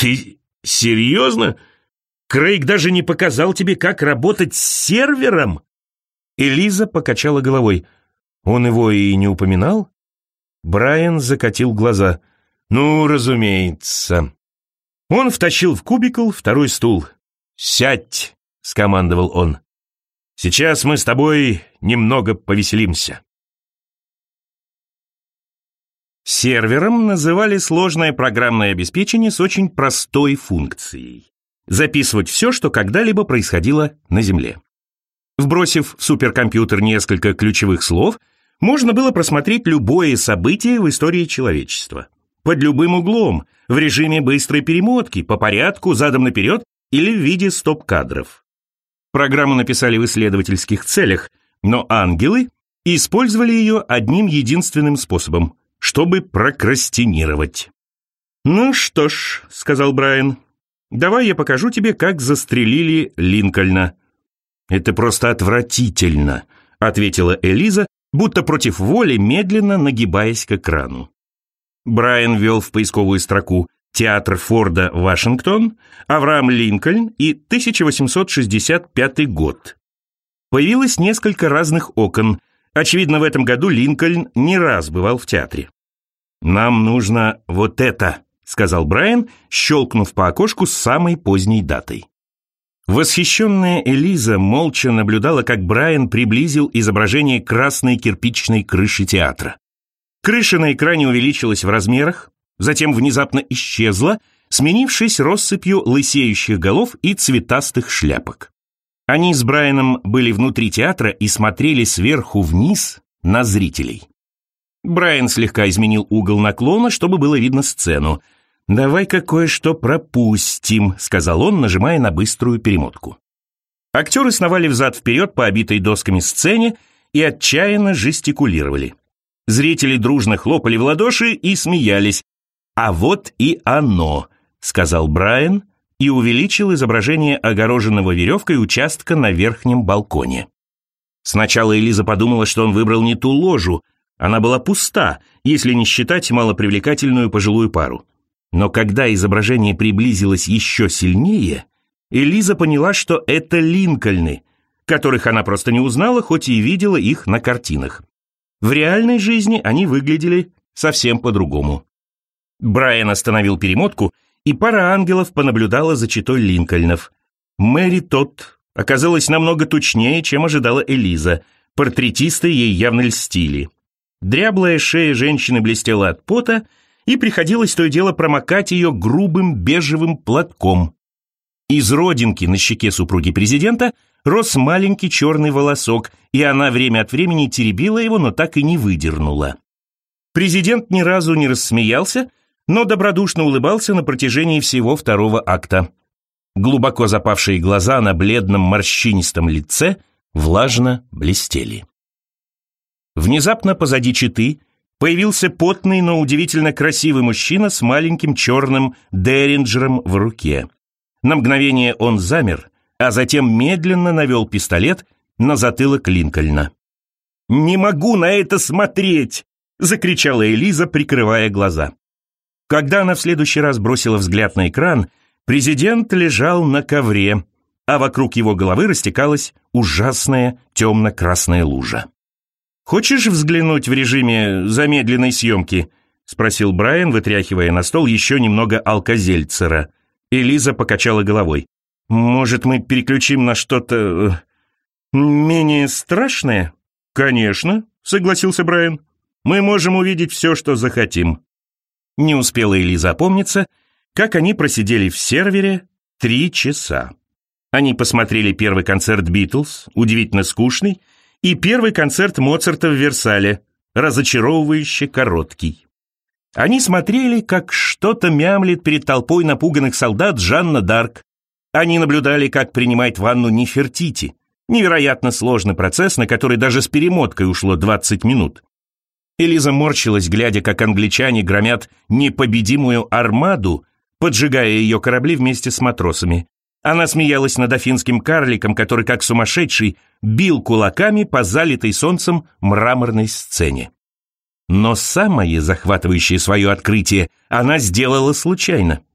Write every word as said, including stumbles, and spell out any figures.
Ты серьезно? Крейг даже не показал тебе, как работать с сервером? Элиза покачала головой. Он его и не упоминал? Брайан закатил глаза. Ну, разумеется. Он втащил в кубикл второй стул. «Сядь», — скомандовал он. «Сейчас мы с тобой немного повеселимся». Сервером называли сложное программное обеспечение с очень простой функцией — записывать все, что когда-либо происходило на Земле. Вбросив в суперкомпьютер несколько ключевых слов, можно было просмотреть любое событие в истории человечества. Под любым углом, в режиме быстрой перемотки, по порядку, задом наперед или в виде стоп-кадров. Программу написали в исследовательских целях, но ангелы использовали ее одним единственным способом — чтобы прокрастинировать. «Ну что ж», — сказал Брайан, — «давай я покажу тебе, как застрелили Линкольна». «Это просто отвратительно», — ответила Элиза, будто против воли, медленно нагибаясь к экрану. Брайан ввел в поисковую строку «Театр Форда, Вашингтон», «Авраам Линкольн» и тысяча восемьсот шестьдесят пятый год. Появилось несколько разных окон. Очевидно, в этом году Линкольн не раз бывал в театре. «Нам нужно вот это», — сказал Брайан, щелкнув по окошку с самой поздней датой. Восхищенная Элиза молча наблюдала, как Брайан приблизил изображение красной кирпичной крыши театра. Крыша на экране увеличилась в размерах, затем внезапно исчезла, сменившись россыпью лысеющих голов и цветастых шляпок. Они с Брайаном были внутри театра и смотрели сверху вниз на зрителей. Брайан слегка изменил угол наклона, чтобы было видно сцену. «Давай-ка кое-что пропустим», — сказал он, нажимая на быструю перемотку. Актеры сновали взад-вперед по обитой досками сцене и отчаянно жестикулировали. Зрители дружно хлопали в ладоши и смеялись. «А вот и оно», — сказал Брайан и увеличил изображение огороженного веревкой участка на верхнем балконе. Сначала Элиза подумала, что он выбрал не ту ложу. Она была пуста, если не считать малопривлекательную пожилую пару. Но когда изображение приблизилось еще сильнее, Элиза поняла, что это Линкольны, которых она просто не узнала, хоть и видела их на картинах. В реальной жизни они выглядели совсем по-другому. Брайан остановил перемотку, и пара ангелов понаблюдала за читой Линкольнов. Мэри Тодд оказалась намного тучнее, чем ожидала Элиза. Портретисты ей явно льстили. Дряблая шея женщины блестела от пота, и приходилось то и дело промокать ее грубым бежевым платком. Из родинки на щеке супруги президента рос маленький черный волосок, и она время от времени теребила его, но так и не выдернула. Президент ни разу не рассмеялся, но добродушно улыбался на протяжении всего второго акта. Глубоко запавшие глаза на бледном морщинистом лице влажно блестели. Внезапно позади четы появился потный, но удивительно красивый мужчина с маленьким черным деринджером в руке. На мгновение он замер, а затем медленно навел пистолет на затылок Линкольна. «Не могу на это смотреть!» — закричала Элиза, прикрывая глаза. Когда она в следующий раз бросила взгляд на экран, президент лежал на ковре, а вокруг его головы растекалась ужасная темно-красная лужа. «Хочешь взглянуть в режиме замедленной съемки?» — спросил Брайан, вытряхивая на стол еще немного алкозельцера. Элиза покачала головой. «Может, мы переключим на что-то менее страшное?» «Конечно», — согласился Брайан. «Мы можем увидеть все, что захотим». Не успела Элиза опомниться, как они просидели в сервере три часа. Они посмотрели первый концерт «Битлз», удивительно скучный, и первый концерт Моцарта в Версале, разочаровывающе короткий. Они смотрели, как что-то мямлит перед толпой напуганных солдат Жанна д'Арк. Они наблюдали, как принимает ванну Нефертити. Невероятно сложный процесс, на который даже с перемоткой ушло двадцать минут. Элиза морщилась, глядя, как англичане громят непобедимую армаду, поджигая ее корабли вместе с матросами. Она смеялась над афинским карликом, который, как сумасшедший, бил кулаками по залитой солнцем мраморной сцене. Но самое захватывающее свое открытие она сделала случайно.